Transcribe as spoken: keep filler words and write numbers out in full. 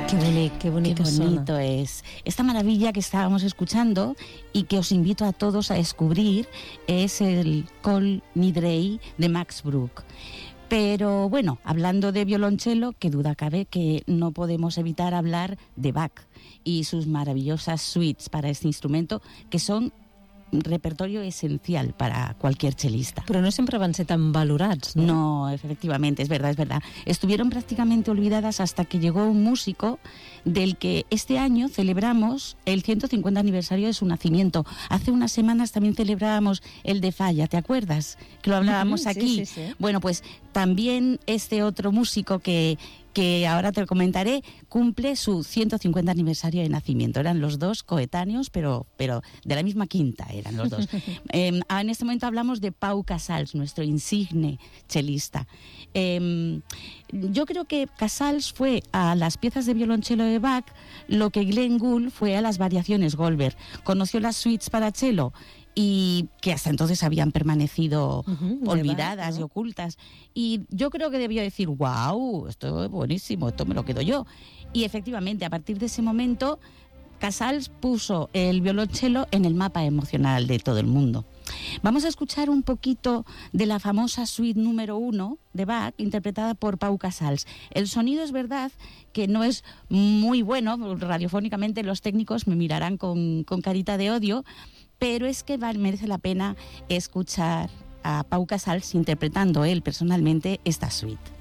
Qué, boni, qué bonito, qué bonito es. Esta maravilla que estábamos escuchando y que os invito a todos a descubrir es el Kol Nidrei de Max Bruch. Pero bueno, hablando de violonchelo, qué duda cabe que no podemos evitar hablar de Bach y sus maravillosas suites para este instrumento, que son un repertorio esencial para cualquier chelista. Però no sempre van ser tan valorats, ¿no? No, efectivamente, es verdad, es verdad. Estuvieron prácticamente olvidadas hasta que llegó un músico del que este año celebramos el ciento cincuenta aniversario de su nacimiento. Hace unas semanas también celebrábamos el de Falla, ¿te acuerdas? Que lo hablábamos Sí, aquí. sí, sí. Bueno, pues también este otro músico que... que ahora te lo comentaré, cumple su ciento cincuenta aniversario de nacimiento. Eran los dos coetáneos, pero, pero de la misma quinta eran los dos. eh, en este momento hablamos de Pau Casals, nuestro insigne chelista. Eh, yo creo que Casals fue a las piezas de violonchelo de Bach lo que Glenn Gould fue a las variaciones Goldberg. Conoció las suites para cello y que hasta entonces habían permanecido uh-huh, olvidadas Bach, ¿no? y ocultas. Y yo creo que debió decir, wow, esto es buenísimo, esto me lo quedo yo. Y efectivamente, a partir de ese momento, Casals puso el violonchelo en el mapa emocional de todo el mundo. Vamos a escuchar un poquito de la famosa suite número uno de Bach, interpretada por Pau Casals. El sonido es verdad que no es muy bueno, radiofónicamente los técnicos me mirarán con, con carita de odio, pero es que vale, merece la pena escuchar a Pau Casals interpretando él personalmente esta suite.